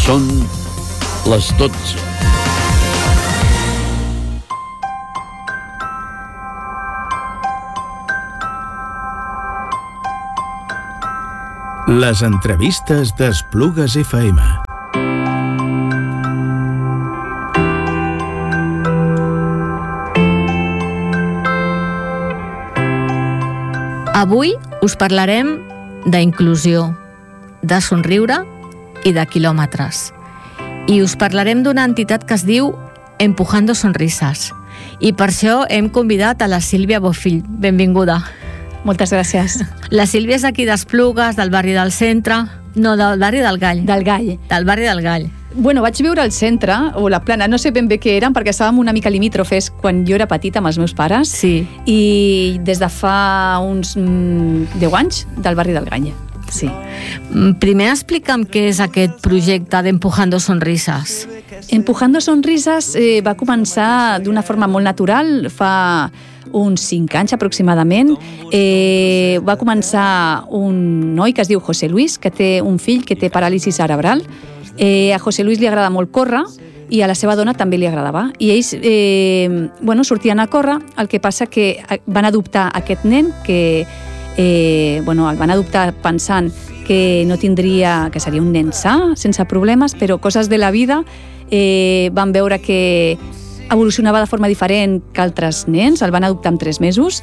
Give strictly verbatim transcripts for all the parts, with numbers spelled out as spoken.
Són les dotze. Les entrevistes d'Esplugues F M. Avui us parlarem d'inclusió, de somriure i de quilòmetres. I us parlarem d'una entitat que es diu Empujando Sonrisas. I per això hem convidat a la Sílvia Bofill. Benvinguda. Moltes gràcies. La Sílvia és aquí d'Esplugues, del barri del Centre. No, del barri del Gall. Del Gall. Del barri del Gall. Bueno, vaig viure al centre, o la Plana, no sé ben bé què eren, perquè estàvem una mica limítrofes quan jo era petita amb els meus pares. Sí. I des de fa uns mm, deu anys, del barri del Gall. Sí. Primer explica'm què és aquest projecte d'Empujando Sonrisas. Empujando Sonrisas eh, va començar d'una forma molt natural, fa uns cinc anys aproximadament. Eh, va començar un noi que es diu José Luis, que té un fill que té paràlisi cerebral. Eh, a José Luis li agrada molt córrer i a la seva dona també li agradava. I ells eh, bueno, sortien a córrer, el que passa que van adoptar aquest nen que eh, bueno, el van adoptar pensant que no tindria, que seria un nen sa, sense problemes, però coses de la vida eh, van veure que evolucionava de forma diferent que altres nens, el van adoptar en tres mesos,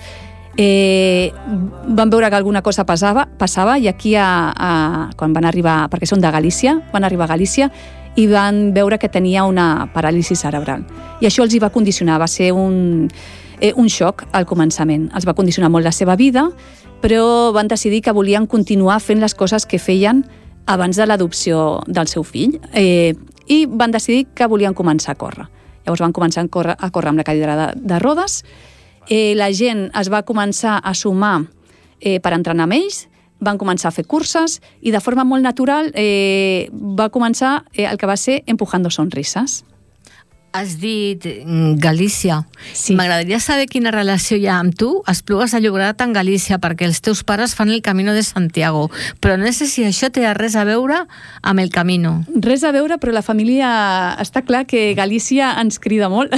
eh, van veure que alguna cosa passava, passava i aquí, a, a, quan van arribar, perquè són de Galícia, van arribar a Galícia i van veure que tenia una paràlisi cerebral. I això els hi va condicionar, va ser un, eh, un xoc al començament. Els va condicionar molt la seva vida, però van decidir que volien continuar fent les coses que feien abans de l'adopció del seu fill eh, i van decidir que volien començar a córrer. Llavors van començar a córrer, a córrer amb la cadira de, de rodes. Eh, la gent es va començar a sumar eh, per entrenar amb ells, van començar a fer curses i de forma molt natural eh, va començar eh, el que va ser Empujando Sonrisas. Has dit Galícia. Sí. M'agradaria saber quina relació hi ha amb tu, Esplugues de Llobregat en Galícia, perquè els teus pares fan el Camino de Santiago, però no sé si això té res a veure amb el Camino. Res a veure, però la família... Està clar que Galícia ens crida molt.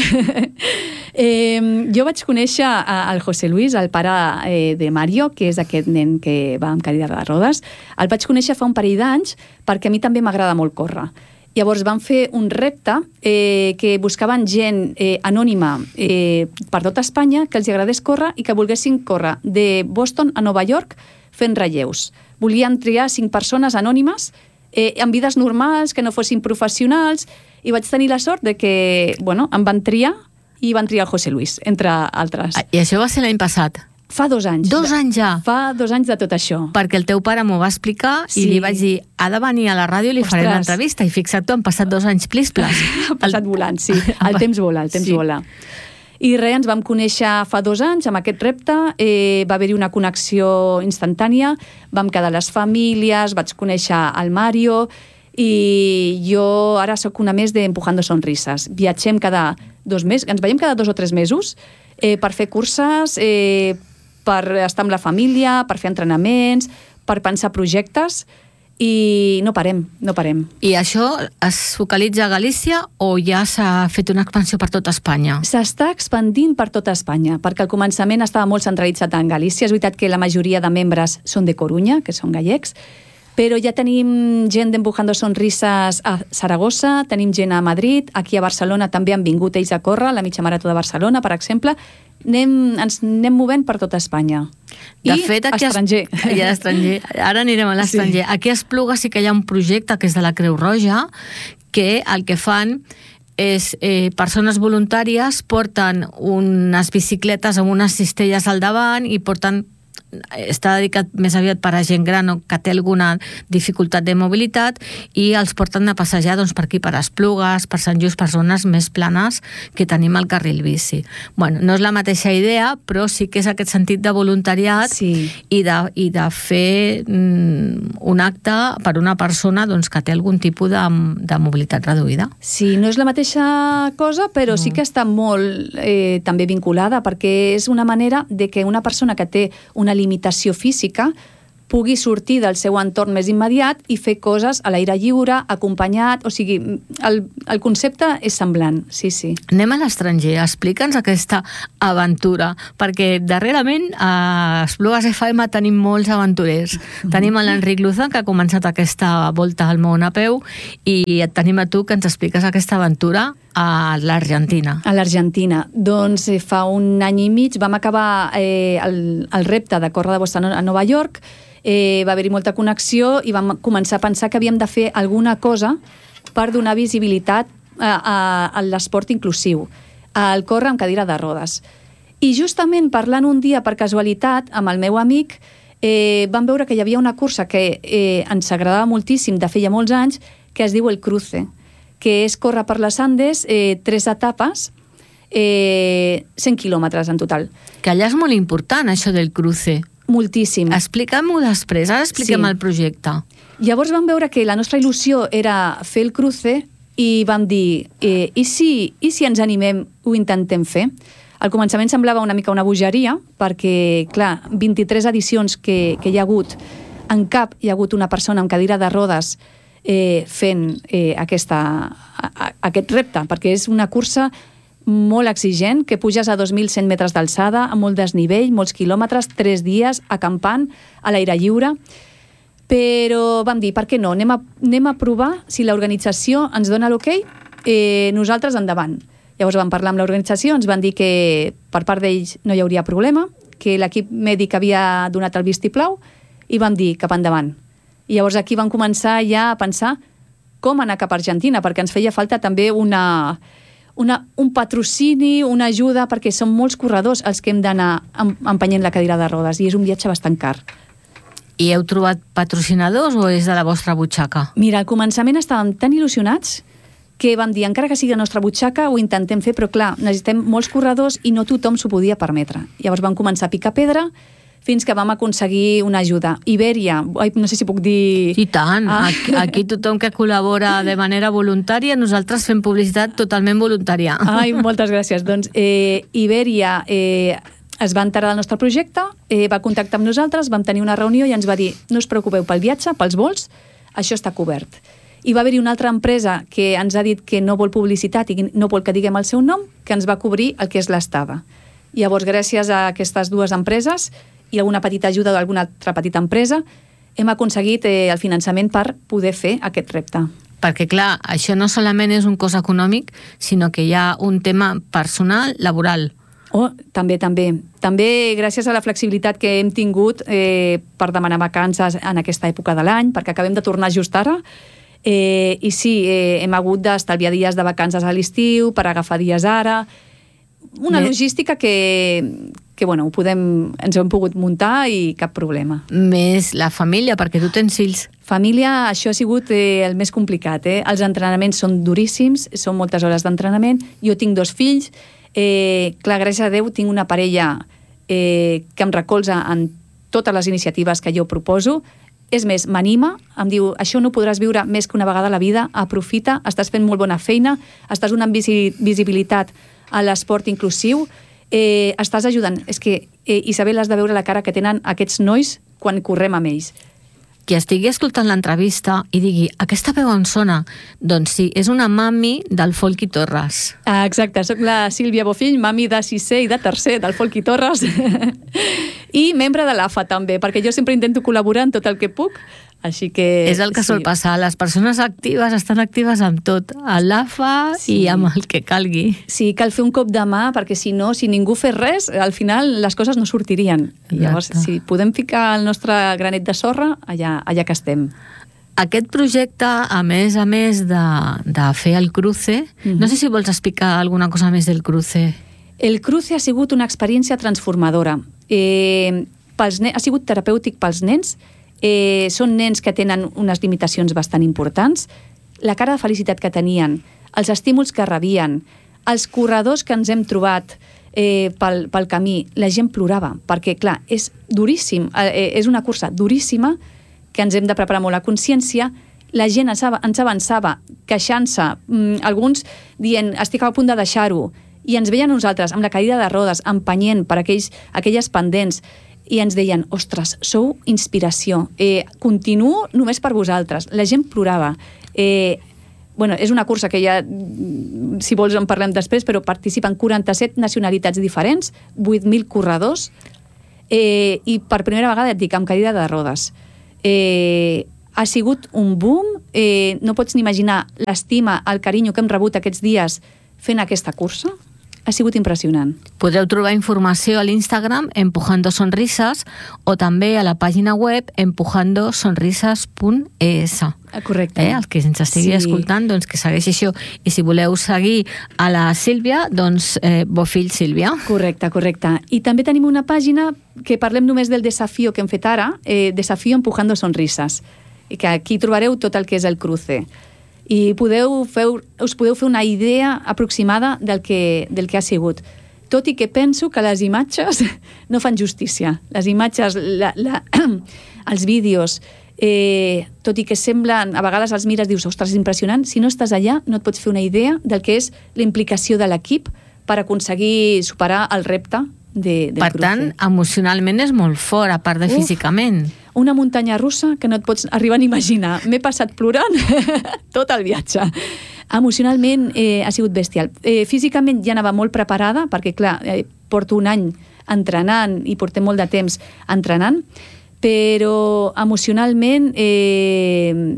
eh, jo vaig conèixer al José Luis, el pare eh, de Mario, que és aquest nen que va amb cadira de rodes. El vaig conèixer fa un parell d'anys perquè a mi també m'agrada molt córrer. Llavors van fer un repte eh, que buscaven gent eh, anònima eh, per tota Espanya que els agradés córrer i que volguessin córrer de Boston a Nova York fent relleus. Volien triar cinc persones anònimes eh, amb vides normals, que no fossin professionals, i vaig tenir la sort de que bueno, em van triar i van triar el José Luis, entre altres. I això va ser l'any passat? Fa dos anys. Dos anys ja? Fa dos anys de tot això. Perquè el teu pare m'ho va explicar sí. I li vaig dir, ha de venir a la ràdio i li faré una entrevista. I fixa't tu, han passat dos anys plis-plas. Ha passat el... volant, sí. El temps vola, el temps sí. vola. I res, ens vam conèixer fa dos anys amb aquest repte, eh, va haver-hi una connexió instantània, vam quedar les famílies, vaig conèixer el Mario i jo ara sóc una més d'Empujando Sonrisas. Viatgem cada dos mesos, ens veiem cada dos o tres mesos eh, per fer curses, eh, per estar amb la família, per fer entrenaments, per pensar projectes i no parem, no parem. I això es focalitza a Galícia o ja s'ha fet una expansió per tota Espanya? S'està expandint per tota Espanya, perquè al començament estava molt centralitzat en Galícia. És veritat que la majoria de membres són de Corunya, que són gallecs, però ja tenim gent d'Empujando Sonrisas a Saragossa, tenim gent a Madrid, aquí a Barcelona també han vingut ells a córrer, la mitja marató de Barcelona, per exemple. Anem, ens anem movent per tota Espanya. De I fet, aquí estranger. Es... I a l'estranger. Ara anirem a l'estranger. Sí. Aquí a Esplugues sí que hi ha un projecte que és de la Creu Roja, que el que fan és eh, persones voluntàries porten unes bicicletes amb unes cistelles al davant i porten està dedicat més aviat per a gent gran o que té alguna dificultat de mobilitat i els porten a passejar doncs, per aquí, per Esplugues, per Sant Just, per zones més planes que tenim al carril bici. Bueno, no és la mateixa idea, però sí que és aquest sentit de voluntariat sí. i, de, i de fer mm, un acte per una persona doncs, que té algun tipus de, de mobilitat reduïda. Sí, no és la mateixa cosa, però no. sí que està molt eh, també vinculada, perquè és una manera de que una persona que té una limitació física pugui sortir del seu entorn més immediat i fer coses a l'aire lliure, acompanyat, o sigui, el, el concepte és semblant, sí, sí. Anem a l'estranger, explica'ns aquesta aventura, perquè darrerament a Esplugues F M tenim molts aventurers. Tenim a l'Enric Luzan, que ha començat aquesta volta al món a peu, i et tenim a tu que ens expliques aquesta aventura a l'Argentina. A l'Argentina. Doncs eh, fa un any i mig vam acabar eh, el, el repte de córrer de Boston a Nova York. Eh, va haver-hi molta connexió i vam començar a pensar que havíem de fer alguna cosa per donar visibilitat a, a, a l'esport inclusiu, al córrer amb cadira de rodes. I justament parlant un dia per casualitat amb el meu amic, eh, vam veure que hi havia una cursa que eh, ens agradava moltíssim de feia molts anys, que es diu el Cruce, que és córrer per les Andes, eh, tres etapes, eh, cent quilòmetres en total. Que allà és molt important, això del Cruce. Moltíssim. Explica'm-ho després, ara expliquem Sí. el projecte. Llavors vam veure que la nostra il·lusió era fer el Cruce i vam dir, eh, i, si, i si ens animem, ho intentem fer? Al començament semblava una mica una bogeria, perquè, clar, vint-i-tres edicions que, que hi ha hagut, en cap hi ha hagut una persona amb cadira de rodes eh, fent eh, aquesta, a, a, aquest repte, perquè és una cursa molt exigent, que puges a dos mil cent metres d'alçada, amb molt desnivell, molts quilòmetres, tres dies acampant a l'aire lliure. Però vam dir, per què no? Anem a, anem a provar si l'organització ens dona l'ok, eh, nosaltres endavant. Llavors vam parlar amb l'organització, ens van dir que per part d'ells no hi hauria problema, que l'equip mèdic havia donat el vistiplau i vam dir cap endavant. I llavors aquí vam començar ja a pensar com anar cap a Argentina, perquè ens feia falta també una... Una, un patrocini, una ajuda, perquè són molts corredors els que hem d'anar empenyent la cadira de rodes i és un viatge bastant car. I heu trobat patrocinadors o és de la vostra butxaca? Mira, al començament estàvem tan il·lusionats que vam dir, encara que sigui la nostra butxaca, ho intentem fer, però clar, necessitem molts corredors i no tothom s'ho podia permetre. Llavors vam començar a picar pedra fins que vam aconseguir una ajuda. Ibèria, ai, no sé si puc dir... I tant, Ah. aquí, aquí tothom que col·labora de manera voluntària, nosaltres fem publicitat totalment voluntària. Ai, moltes gràcies. Doncs eh, Ibèria eh, es va enterar del nostre projecte, eh, va contactar amb nosaltres, vam tenir una reunió i ens va dir, no us preocupeu pel viatge, pels vols, això està cobert. I va haver-hi una altra empresa que ens ha dit que no vol publicitat i no vol que diguem el seu nom, que ens va cobrir el que és l'estada. Llavors, gràcies a aquestes dues empreses i alguna petita ajuda d'alguna altra petita empresa, hem aconseguit eh, el finançament per poder fer aquest repte. Perquè, clar, això no solament és un cost econòmic, sinó que hi ha un tema personal, laboral. Oh, també, també. També gràcies a la flexibilitat que hem tingut eh, per demanar vacances en aquesta època de l'any, perquè acabem de tornar just ara, eh, i sí, eh, hem hagut d'estalviar dies de vacances a l'estiu per agafar dies ara. Una Bé. logística que, que bueno, ho podem, ens ho hem pogut muntar i cap problema. Més la família, perquè tu tens fills. Família, això ha sigut eh, el més complicat. Eh? Els entrenaments són duríssims, són moltes hores d'entrenament. Jo tinc dos fills. Eh, clar, gràcies a Déu, tinc una parella eh, que em recolza en totes les iniciatives que jo proposo. És més, m'anima, em diu, això no podràs viure més que una vegada a la vida, aprofita, estàs fent molt bona feina, estàs donant visi visibilitat a l'esport inclusiu, eh, estàs ajudant. És que, eh, Isabel, has de veure la cara que tenen aquests nois quan correm amb ells. Qui estigui escoltant l'entrevista i digui, aquesta veu on sona? Doncs sí, és una mami del Folqui Torres. Ah, exacte, soc la Sílvia Bofill, mami de sisè i de tercer del Folqui Torres i membre de l'A F A també, perquè jo sempre intento col·laborar en tot el que puc, així que... És el que sí. sol passar, les persones actives estan actives amb tot, a l'A F A Sí. i amb el que calgui. Sí, cal fer un cop de mà, perquè si no, si ningú fes res, al final les coses no sortirien. I llavors, Exacte. si podem ficar el nostre granet de sorra, allà, allà que estem. Aquest projecte, a més a més de, de fer el Cruce, Mhm. no sé si vols explicar alguna cosa més del Cruce. El Cruce ha sigut una experiència transformadora. Eh, pels ha sigut terapèutic pels nens. Eh, són nens que tenen unes limitacions bastant importants. La cara de felicitat que tenien, els estímuls que rebien, els corredors que ens hem trobat eh, pel, pel camí, la gent plorava, perquè, clar, és duríssim, eh, és una cursa duríssima, que ens hem de preparar molt a consciència. La gent ens, ens avançava, queixant-se, mm, alguns dient, estic a punt de deixar-ho, i ens veien nosaltres amb la cadira de rodes, empenyent per aquells, aquelles pendents. i ens deien, ostres, sou inspiració, eh, continuo només per vosaltres. La gent plorava. Eh, bueno, és una cursa que ja, si vols en parlem després, però participen quaranta-set nacionalitats diferents, vuit mil corredors, eh, i per primera vegada et dic, amb cadira de rodes. Eh, ha sigut un boom, eh, no pots ni imaginar l'estima, el carinyo que hem rebut aquests dies fent aquesta cursa. Ha sigut impressionant. Podreu trobar informació a l'Instagram Empujando Sonrisas o també a la pàgina web empujando sonrisas punt e esse. Correcte. Eh? Els que ens estigui sí. escoltant, doncs que segueixi això. I si voleu seguir a la Sílvia, doncs eh, Bofill Sílvia. Correcte, correcte. I també tenim una pàgina que parlem només del desafío que hem fet ara, eh, Desafío Empujando Sonrisas, i que aquí trobareu tot el que és el cruce. I podeu fer, us podeu fer una idea aproximada del que, del que ha sigut. Tot i que penso que les imatges no fan justícia. Les imatges, la, la, els vídeos, eh, tot i que semblen, a vegades els mires i dius, ostres, és impressionant, si no estàs allà no et pots fer una idea del que és la implicació de l'equip per aconseguir superar el repte de, del per cruce. tant, emocionalment és molt fort, a part de Uf. físicament. Una muntanya russa que no et pots arribar a imaginar. M'he passat plorant tot el viatge. Emocionalment eh, ha sigut bestial. Eh, físicament ja anava molt preparada, perquè, clar, eh, porto un any entrenant i portem molt de temps entrenant, però emocionalment eh,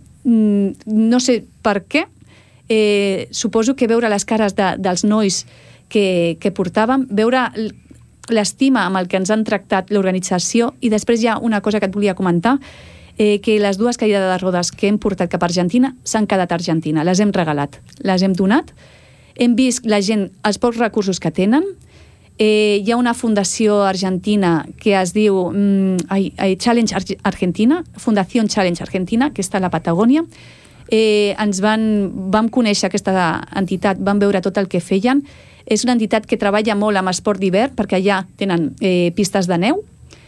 no sé per què. Eh, suposo que veure les cares de, dels nois que, que portàvem, veure l'estima amb el que ens han tractat l'organització, i després hi ha una cosa que et volia comentar, eh, que les dues cadires de rodes que hem portat cap a Argentina s'han quedat a Argentina, les hem regalat, les hem donat, hem vist la gent, els pocs recursos que tenen, eh, hi ha una fundació argentina que es diu mm, ai, ai, Challenge Argentina, Fundació Challenge Argentina, que està a la Patagònia. Eh, ens van, vam conèixer aquesta entitat, vam veure tot el que feien. És una entitat que treballa molt amb esport d'hivern, perquè allà tenen eh, pistes de neu,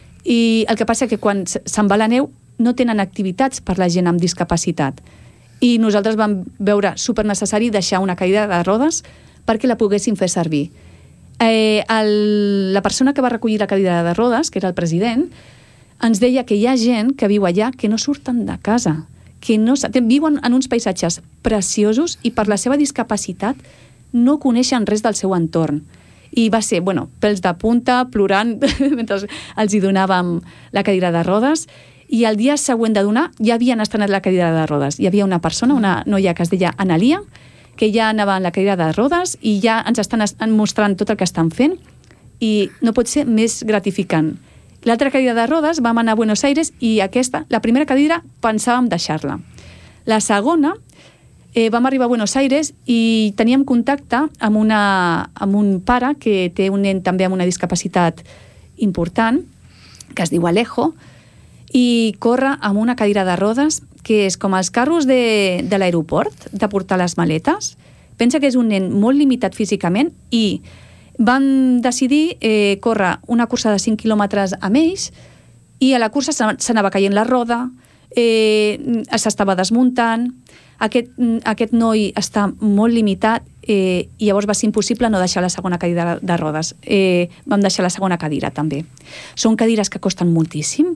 i el que passa que quan se'n va la neu no tenen activitats per la gent amb discapacitat. I nosaltres vam veure supernecessari deixar una cadira de rodes perquè la poguessin fer servir. Eh, el, la persona que va recollir la cadira de rodes, que era el president, ens deia que hi ha gent que viu allà que no surten de casa, que, no, que viuen en uns paisatges preciosos i per la seva discapacitat no coneixen res del seu entorn. I va ser, bueno, pèls de punta, plorant, mentre els hi donàvem la cadira de rodes, i el dia següent de donar ja havien estrenat la cadira de rodes. Hi havia una persona, una noia que es deia Analia, que ja anava en la cadira de rodes i ja ens estan mostrant tot el que estan fent, i no pot ser més gratificant. L'altra cadira de rodes vam anar a Buenos Aires i aquesta, la primera cadira, pensàvem deixar-la. La segona, Eh, vam arribar a Buenos Aires i teníem contacte amb, una, amb un pare que té un nen també amb una discapacitat important, que es diu Alejo, i corre amb una cadira de rodes que és com els carros de, de l'aeroport, de portar les maletes. Pensa que és un nen molt limitat físicament i van decidir eh, córrer una cursa de cinc quilòmetres amb ells, i a la cursa s'anava caient la roda, eh, s'estava desmuntant. Aquest, aquest noi està molt limitat, eh, i llavors va ser impossible no deixar la segona cadira de rodes. Eh, vam deixar la segona cadira també. Són cadires que costen moltíssim.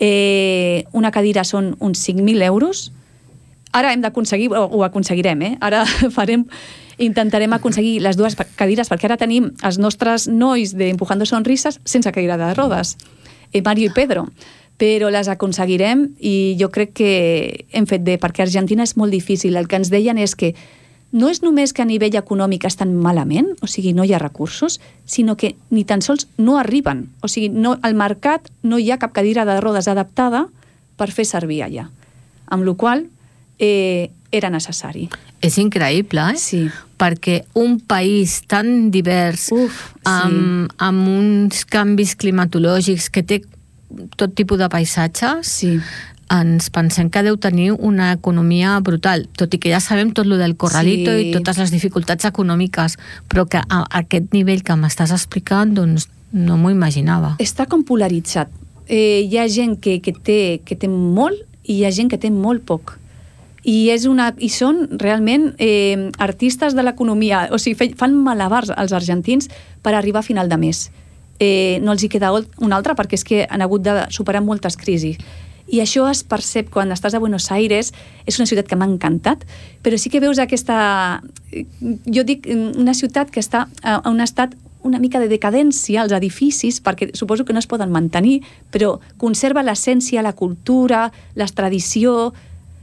Eh, una cadira són uns cinc mil euros. Ara hem d'aconseguir, o ho aconseguirem, eh? Ara farem, intentarem aconseguir les dues cadires, perquè ara tenim els nostres nois d'Empujando Sonrisas sense cadira de rodes, eh, Mario i Pedro. Però les aconseguirem i jo crec que hem fet bé, perquè a Argentina és molt difícil. El que ens deien és que no és només que a nivell econòmic estan malament, o sigui, no hi ha recursos, sinó que ni tan sols no arriben. O sigui, no, al mercat no hi ha cap cadira de rodes adaptada per fer servir allà. Amb la qual cosa eh, era necessari. És increïble, eh? Sí. Perquè un país tan divers, Uf, amb, sí. amb uns canvis climatològics, que té tot tipus de paisatges, sí. ens pensem que deu tenir una economia brutal, tot i que ja sabem tot lo del corralito sí. i totes les dificultats econòmiques, però que a aquest nivell que m'estàs explicant, doncs no m'ho imaginava. Està com polaritzat. Eh, hi ha gent que, que, té, que té molt i hi ha gent que té molt poc. I, és una, i són realment eh, artistes de l'economia, o sigui, fan malabars els argentins per arribar a final de mes. eh, no els hi queda una altra perquè és que han hagut de superar moltes crisis. I això es percep quan estàs a Buenos Aires. És una ciutat que m'ha encantat, però sí que veus aquesta... Jo dic, una ciutat que està a un estat una mica de decadència, els edificis, perquè suposo que no es poden mantenir, però conserva l'essència, la cultura, la tradició...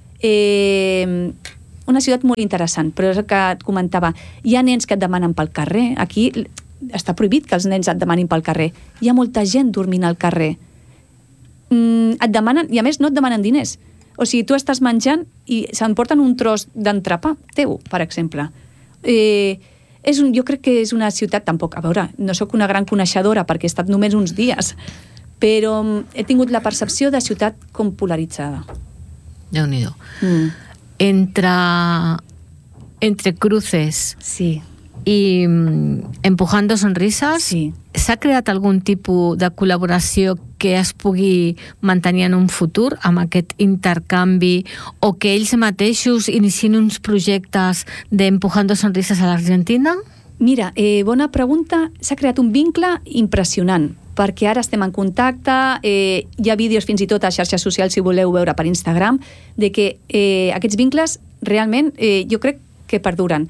Eh, una ciutat molt interessant, però és el que et comentava. Hi ha nens que et demanen pel carrer. Aquí està prohibit que els nens et demanin pel carrer. Hi ha molta gent dormint al carrer. Mm, et demanen, i a més no et demanen diners. O sigui, tu estàs menjant i s'emporten un tros d'entrepà teu, per exemple. Eh, és un, jo crec que és una ciutat, tampoc, a veure, no sóc una gran coneixedora perquè he estat només uns dies, però he tingut la percepció de ciutat com polaritzada. Déu-n'hi-do. Mm. Entre, entre cruces sí. i Empujando Sonrisas, sí. s'ha creat algun tipus de col·laboració que es pugui mantenir en un futur amb aquest intercanvi, o que ells mateixos iniciïn uns projectes d'Empujando Sonrisas a l'Argentina? Mira, eh, bona pregunta. S'ha creat un vincle impressionant, perquè ara estem en contacte, eh, hi ha vídeos fins i tot a xarxes socials, si voleu veure per Instagram, de que eh, aquests vincles realment eh, jo crec que perduren.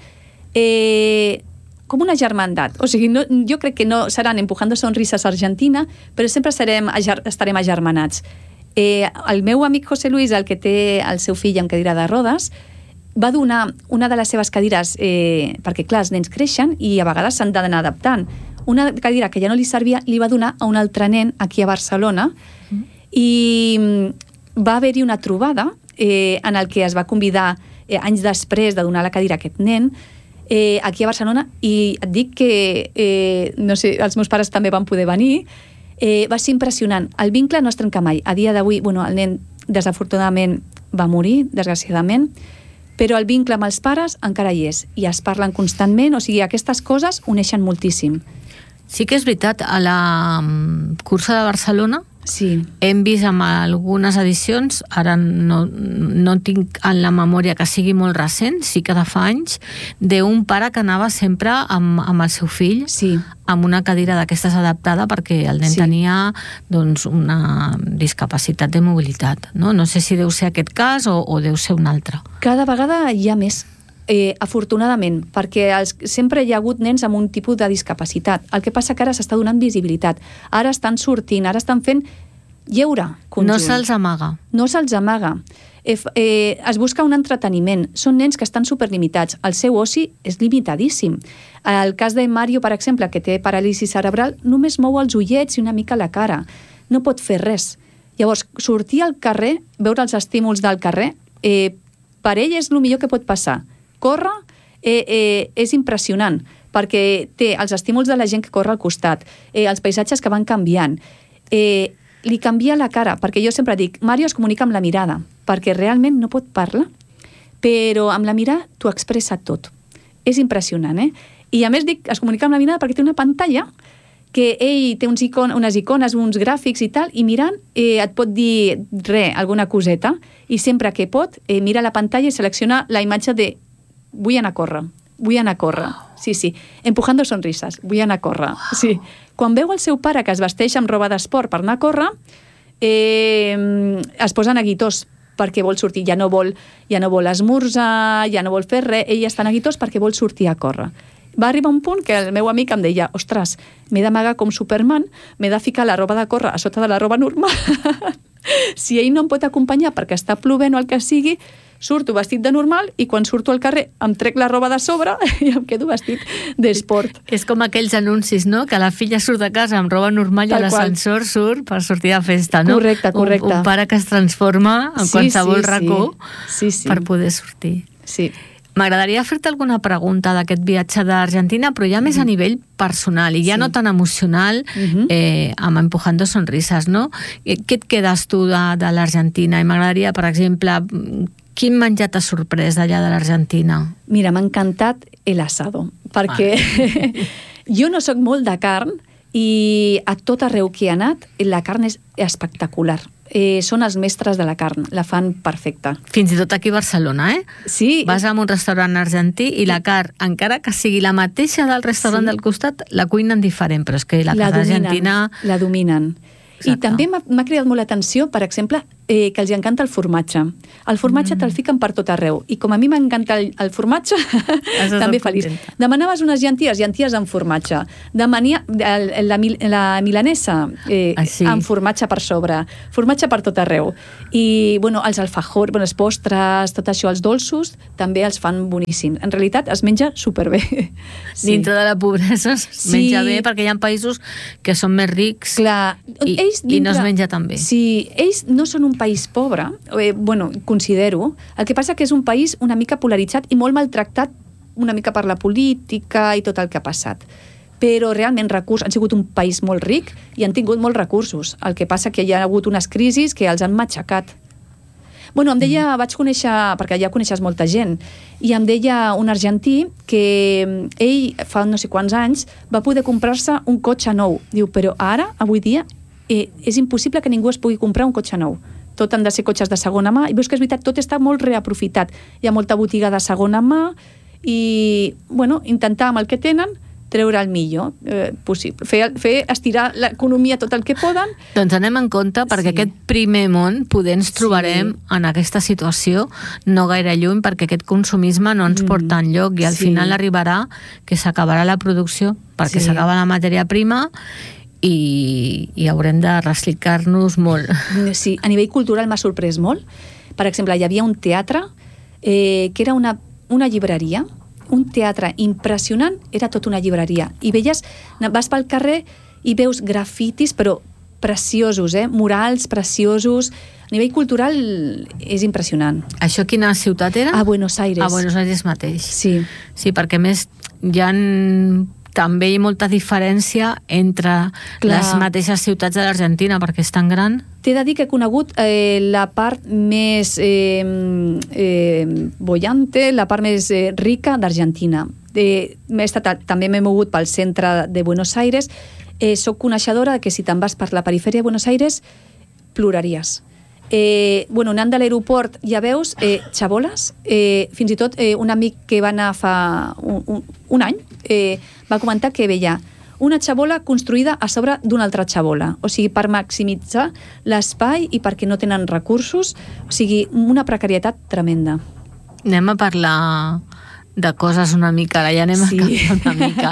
Eh, com una germandat. O sigui, no, jo crec que no seran Empujando Sonrisas a Argentina, però sempre serem, estarem agermanats. Eh, el meu amic José Luis, el que té el seu fill amb cadira de rodes, va donar una de les seves cadires, eh, perquè clar, els nens creixen i a vegades s'han d'anar adaptant. Una cadira que ja no li servia li va donar a un altre nen aquí a Barcelona, mm. i va haver-hi una trobada eh, en el que es va convidar eh, anys després de donar la cadira a aquest nen eh, aquí a Barcelona, i et dic que eh, no sé, els meus pares també van poder venir. Eh, va ser impressionant. El vincle no es trenca mai. A dia d'avui, bueno, el nen desafortunadament va morir, desgraciadament, però el vincle amb els pares encara hi és i es parlen constantment. O sigui, aquestes coses uneixen moltíssim. Sí que és veritat, a la cursa de Barcelona sí. hem vist amb algunes edicions, ara no, no tinc en la memòria que sigui molt recent, sí que de fa anys, d'un pare que anava sempre amb, amb el seu fill, sí. amb una cadira d'aquestes adaptada perquè el nen sí. tenia doncs, una discapacitat de mobilitat. No? No sé si deu ser aquest cas o, o deu ser un altre. Cada vegada hi ha més. Eh, afortunadament, perquè els, sempre hi ha hagut nens amb un tipus de discapacitat. El que passa que ara s'està donant visibilitat. Ara estan sortint, ara estan fent lleure conjunt. No se'ls amaga. No se'ls amaga. Eh, eh, es busca un entreteniment. Són nens que estan superlimitats. El seu oci és limitadíssim. El cas de Mario, per exemple, que té paràlisi cerebral, només mou els ullets i una mica la cara. No pot fer res. Llavors, sortir al carrer, veure els estímuls del carrer, eh, per ell és el millor que pot passar. Córrer eh, eh, és impressionant, perquè té els estímuls de la gent que corre al costat, eh, els paisatges que van canviant. Eh, li canvia la cara, perquè jo sempre dic, Mario es comunica amb la mirada, perquè realment no pot parlar, però amb la mirada t'ho expressa tot. És impressionant, eh? I a més dic, es comunica amb la mirada perquè té una pantalla que ell té uns icon, unes icones, uns gràfics i tal, i mirant eh, et pot dir res, alguna coseta, i sempre que pot, eh, mira la pantalla i selecciona la imatge de vull anar a córrer, vull anar a córrer. Sí, sí, Empujando Sonrisas, vull anar a córrer. Sí. Quan veu el seu pare que es vesteix amb roba d'esport per anar a córrer, eh, es posa neguitós perquè vol sortir, ja no vol, ja no vol esmorzar, ja no vol fer res, ell està neguitós perquè vol sortir a córrer. Va arribar un punt que el meu amic em deia, ostres, m'he d'amagar com Superman, m'he de ficar la roba de córrer a sota de la roba normal. Si ell no em pot acompanyar perquè està plovent o el que sigui, surto vestit de normal i quan surto al carrer em trec la roba de sobre i em quedo vestit d'esport. És com aquells anuncis, no?, que la filla surt de casa amb roba normal i a l'ascensor surt per sortir de festa, no? Correcte, correcte. Un, un pare que es transforma en sí, qualsevol sí, racó sí. Sí, sí. per poder sortir. Sí. M'agradaria fer-te alguna pregunta d'aquest viatge d'Argentina, però ja més a nivell personal i ja sí. no tan emocional, uh-huh. eh, amb Empujando Sonrisas, no? Què et quedes tu de, de l'Argentina? I m'agradaria, per exemple, quin menjar t'ha sorprès d'allà de l'Argentina? Mira, m'ha encantat el asado, perquè ah. jo no sóc molt de carn i a tot arreu que he anat la carn és espectacular. eh, són els mestres de la carn, la fan perfecta. Fins i tot aquí a Barcelona, eh? Sí. Vas a un restaurant argentí i la carn, encara que sigui la mateixa del restaurant sí. del costat, la cuinen diferent, però és que la, la carn dominen, argentina... La dominen. Exacte. I també m'ha cridat molt l'atenció, per exemple, eh, que els encanta el formatge. El formatge mm. te'l fiquen per tot arreu. I com a mi m'encanta el, el formatge, també feliç. Contenta. Demanaves unes llenties, llenties amb formatge. Demania el, la, la milanesa eh, ah, sí. amb formatge per sobre. Formatge per tot arreu. I, bueno, els alfajors, bueno, els postres, tot això, els dolços, també els fan boníssims. En realitat, es menja superbé. Sí. Dintre de la pobresa es sí. menja bé, perquè hi ha països que són més rics. Clar. I, ells dintre, i no es menja tan bé. Sí, ells no són un país pobre, eh, bueno, considero. El que passa que és un país una mica polaritzat i molt maltractat una mica per la política i tot el que ha passat. Però realment recurs, han sigut un país molt ric i han tingut molts recursos. El que passa que hi ha hagut unes crisis que els han matxacat. Bueno, em deia, vaig conèixer, perquè ja coneixes molta gent, i em deia un argentí que ell, fa no sé quants anys, va poder comprar-se un cotxe nou. Diu, però ara, avui dia, eh, és impossible que ningú es pugui comprar un cotxe nou. Tot han de ser cotxes de segona mà, i veus que és veritat, tot està molt reaprofitat. Hi ha molta botiga de segona mà, i, bueno, intentar amb el que tenen treure el millor eh, possible. Fer, fer estirar l'economia tot el que poden. Doncs anem en compte, perquè sí. aquest primer món poder ens trobarem sí. en aquesta situació no gaire lluny, perquè aquest consumisme no ens porta enlloc i al sí. final arribarà que s'acabarà la producció, perquè sí. s'acaba la matèria prima i, i haurem de reciclar-nos molt. Sí, a nivell cultural m'ha sorprès molt. Per exemple, hi havia un teatre eh, que era una, una llibreria, un teatre impressionant, era tota una llibreria. I veies, vas pel carrer i veus grafitis, però preciosos, eh? Murals preciosos. A nivell cultural és impressionant. Això quina ciutat era? A Buenos Aires. A Buenos Aires mateix. Sí. Sí, perquè més hi ha també hi ha molta diferència entre Clar. les mateixes ciutats de l'Argentina, perquè és tan gran. T'he de dir que he conegut eh, la part més eh, eh, bollante, la part més eh, rica d'Argentina. Eh, estat, també m'he mogut pel centre de Buenos Aires. Eh, soc coneixedora que si te'n vas per la perifèria de Buenos Aires, ploraries. Eh, bueno, anant de l'aeroport ja veus eh, xaboles, eh, fins i tot eh, un amic que va anar fa un, un, un any eh, va comentar que veia una xabola construïda a sobre d'una altra xabola, o sigui, per maximitzar l'espai i perquè no tenen recursos, o sigui, una precarietat tremenda. Anem a parlar de coses una mica, ara ja anem sí. a canviar una mica.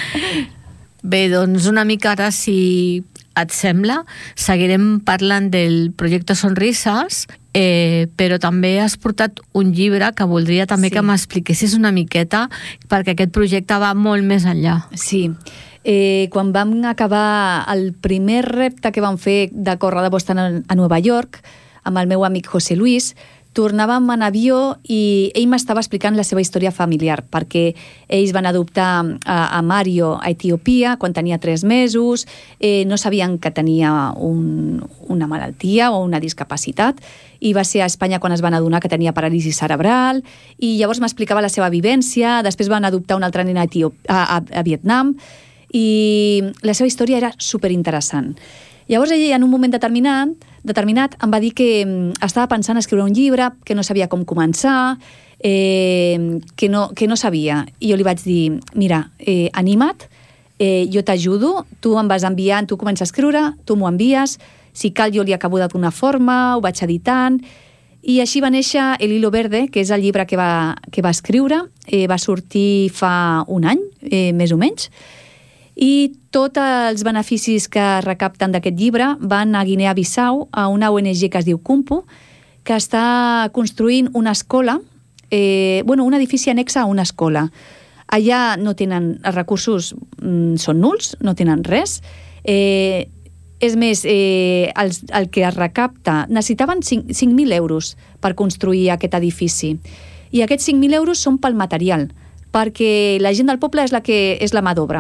Bé, doncs una mica ara, si et sembla, seguirem parlant del projecte Sonrises, eh, però també has portat un llibre que voldria també sí. que m'expliquessis una miqueta, perquè aquest projecte va molt més enllà. Sí, eh, quan vam acabar el primer repte que vam fer de córrer de Boston a Nova York, amb el meu amic José Luis, tornàvem en avió i ell m'estava explicant la seva història familiar, perquè ells van adoptar a, a Mario a Etiòpia quan tenia tres mesos, eh, no sabien que tenia un, una malaltia o una discapacitat, i va ser a Espanya quan es van adonar que tenia paràlisi cerebral, i llavors m'explicava la seva vivència. Després van adoptar un altre nen a, Etiop, a, a, a Vietnam, i la seva història era superinteressant. Llavors ell, en un moment determinat, determinat em va dir que estava pensant en escriure un llibre, que no sabia com començar, eh, que, no, que no sabia. I jo li vaig dir, mira, eh, anima't, eh, jo t'ajudo, tu em vas enviant, tu comences a escriure, tu m'ho envies, si cal jo li acabo de donar forma, ho vaig editant, i així va néixer El hilo verde, que és el llibre que va, que va escriure, eh, va sortir fa un any, eh, més o menys, i tots els beneficis que recapten d'aquest llibre van a Guinea-Bissau, a una O N G que es diu Kumpu, que està construint una escola, eh, bueno, un edifici annex a una escola. Allà no tenen els recursos, mm, són nuls, no tenen res. Eh, és més, eh, el, el que es recapta, necessitaven cinc mil euros per construir aquest edifici. I aquests cinc mil euros són pel material, perquè la gent del poble és la que és la mà d'obra.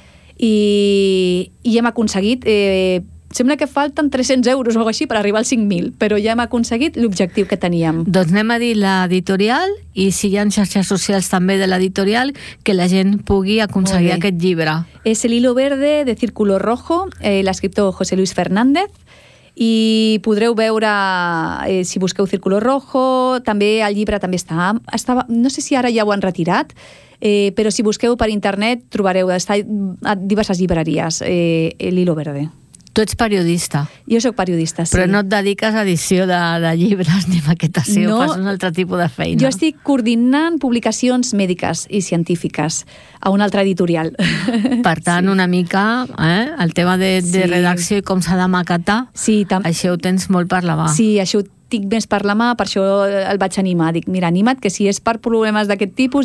I, i hem aconseguit, eh, sembla que falten tres-cents euros o així per arribar als cinc mil, però ja hem aconseguit l'objectiu que teníem. Doncs anem a dir l'editorial, i si hi ha xarxes socials també de l'editorial, que la gent pugui aconseguir aquest llibre. És El hilo verde de Círculo Rojo, eh, l'escriptor José Luis Fernández, i podreu veure, eh, si busqueu Círculo Rojo, també el llibre també està, estava, no sé si ara ja ho han retirat, eh, però si busqueu per internet trobareu, està a diverses llibreries, eh, l'Hilo Verde. Tu ets periodista. Jo sóc periodista, sí. Però no et dediques a edició de, de llibres ni maquetació, no, fas un altre tipus de feina. Jo estic coordinant publicacions mèdiques i científiques a un altre editorial. Per tant, sí. una mica eh, el tema de, de Sí. redacció i com s'ha de maquetar, Sí, tam... això ho tens molt per la mà. sí, això ho tinc més per la mà, per això el vaig animar. Dic, mira, anima't, que si és per problemes d'aquest tipus,